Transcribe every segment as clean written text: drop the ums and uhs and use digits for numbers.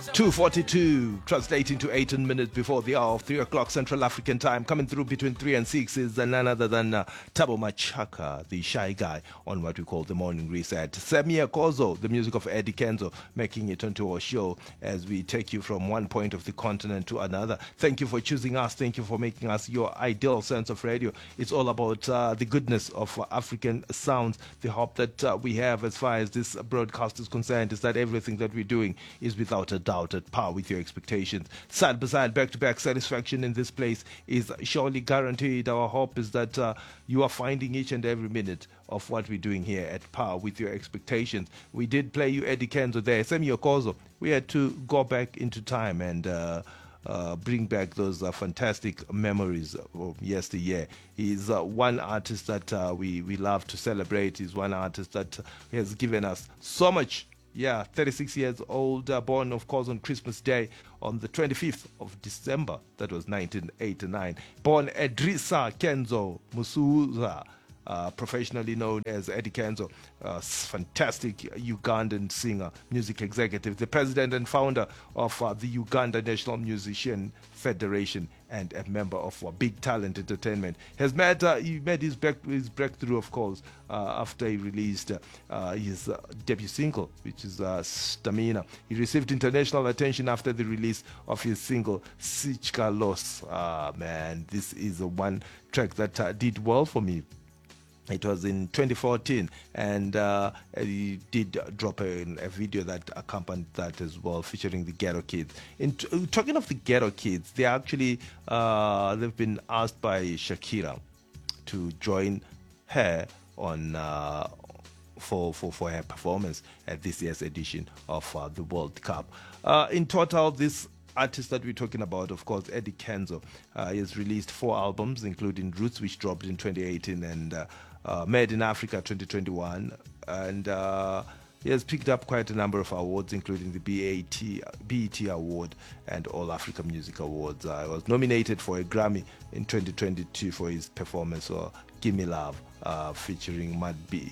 2:42, translating to 18 minutes before the hour of 3 o'clock Central African time. Coming through between 3 and 6 is none other than Thabo Machaka, the shy guy on what we call the morning reset. Semia Kozo, the music of Eddie Kenzo, making it onto our show as we take you from one point of the continent to another. Thank you for choosing us. Thank you for making us your ideal sense of radio. It's all about the goodness of African sounds. The hope that we have as far as this broadcast is concerned is that everything that we're doing is without a doubt at par with your expectations. Side by side, back-to-back satisfaction in this place is surely guaranteed. Our hope is that you are finding each and every minute of what we're doing here at par with your expectations. We did play you Eddie Kenzo there. Semio Kozo. We had to go back into time and bring back those fantastic memories of yesteryear. He's one artist that we love to celebrate. He's one artist that has given us so much. 36 years old, born, of course, on Christmas Day on the 25th of December. That was 1989. Born Edrisa Kenzo Musuza, professionally known as Eddie Kenzo, fantastic Ugandan singer, music executive, the president and founder of the Uganda National Musician Federation, and a member of Big Talent Entertainment. He made his breakthrough, of course, after he released his debut single, which is Stamina. He received international attention after the release of his single Sichka Los. Man, this is one track that did well for me. It was in 2014, and he did drop a video that accompanied that as well, featuring the Ghetto Kids. Talking of the Ghetto Kids, they actually they've been asked by Shakira to join her on for her performance at this year's edition of the World Cup. In total, this artist that we're talking about, of course, Eddie Kenzo, he has released 4 albums, including Roots, which dropped in 2018, and Made in Africa 2021, and he has picked up quite a number of awards, including the BET Award and All Africa Music Awards. He was nominated for a Grammy in 2022 for his performance of Gimme Love, featuring Mad B.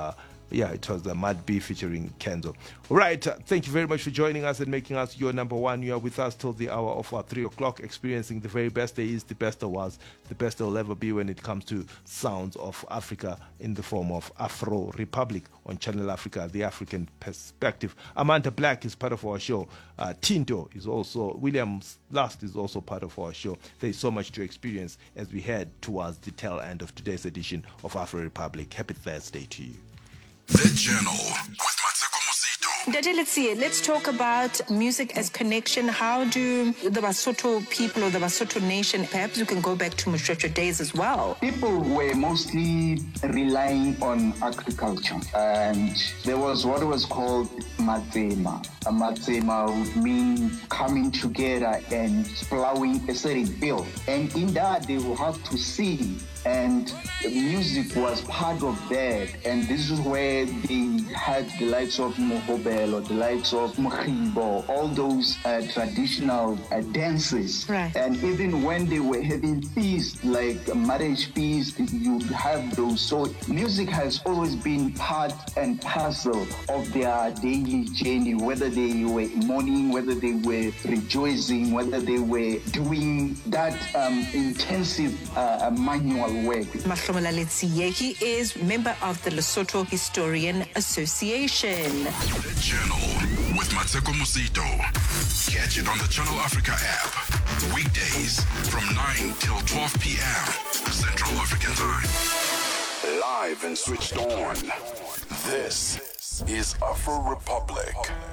It was the Mad B featuring Kenzo. All right, thank you very much for joining us and making us your number one. You are with us till the hour of 3 o'clock, experiencing the very best there is, the best there was, the best there will ever be when it comes to sounds of Africa in the form of Afro Republic on Channel Africa, the African perspective. Amanda Black is part of our show. Tinto is also, Williams Last is also part of our show. There is so much to experience as we head towards the tail end of today's edition of Afro Republic. Happy Thursday to you. The Journal with Mateko Mosito. Let's talk about music as connection. How do the Basotho people or the Basotho nation, perhaps you can go back to Moshoeshoe days as well. People were mostly relying on agriculture, and there was what was called Matsema. A Matsema would mean coming together and plowing a certain field. And in that, they will have to sing. And music was part of that. And this is where they had the likes of Mohobel or the likes of Mokhibo, all those traditional dances. Right. And even when they were having feasts, like marriage feasts, you have those. So music has always been part and parcel of their daily journey, whether they were mourning, whether they were rejoicing, whether they were doing that intensive manual work. Mahlomola Letsiye, he is member of the Lesotho Historian Association. The Journal with Mateko Mosito. Catch it on the Channel Africa app. Weekdays from 9 till 12 p.m. Central African Time. Live and switched on. This is Afro Republic.